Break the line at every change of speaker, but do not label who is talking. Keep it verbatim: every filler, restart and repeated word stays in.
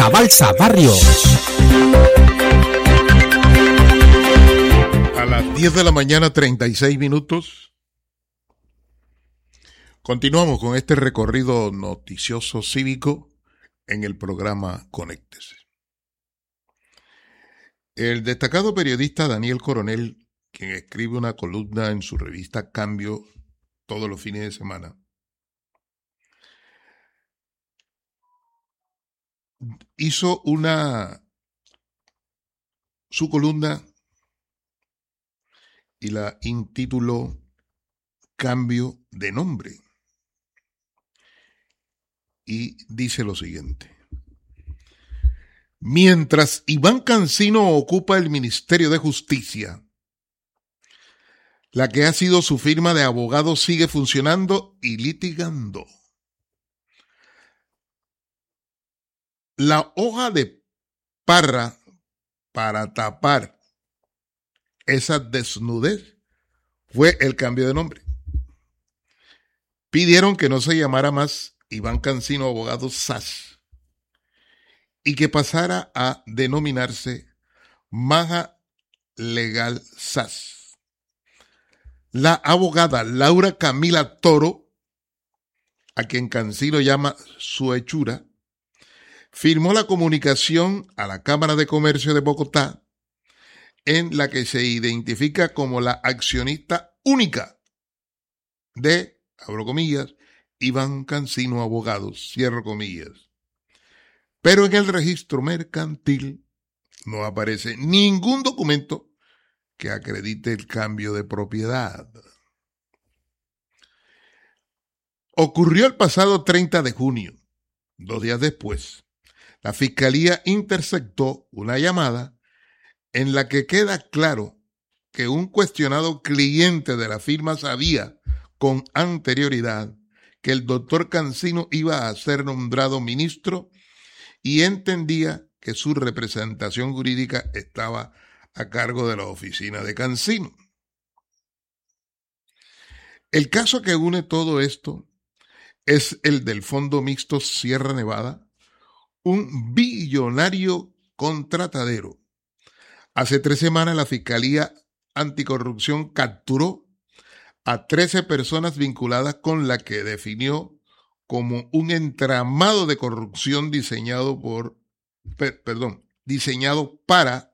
Balsa Barrios.
A las diez de la mañana, treinta y seis minutos. Continuamos con este recorrido noticioso cívico en el programa Conéctese. El destacado periodista Daniel Coronel, quien escribe una columna en su revista Cambio todos los fines de semana, hizo una su columna y la intituló Cambio de nombre. Y dice lo siguiente: mientras Iván Cancino ocupa el Ministerio de Justicia, la que ha sido su firma de abogados sigue funcionando y litigando. La hoja de parra para tapar esa desnudez fue el cambio de nombre. Pidieron que no se llamara más Iván Cancino Abogados S A S y que pasara a denominarse Maja Legal S A S. La abogada Laura Camila Toro, a quien Cancino llama su hechura, firmó la comunicación a la Cámara de Comercio de Bogotá en la que se identifica como la accionista única de, abro comillas, Iván Cancino Abogados, cierro comillas. Pero en el registro mercantil no aparece ningún documento que acredite el cambio de propiedad. Ocurrió el pasado treinta de junio, dos días después. La Fiscalía interceptó una llamada en la que queda claro que un cuestionado cliente de la firma sabía con anterioridad que el doctor Cancino iba a ser nombrado ministro y entendía que su representación jurídica estaba a cargo de la oficina de Cancino. El caso que une todo esto es el del Fondo Mixto Sierra Nevada, un billonario contratadero. Hace tres semanas la Fiscalía Anticorrupción capturó a trece personas vinculadas con la que definió como un entramado de corrupción diseñado por, per, perdón, diseñado para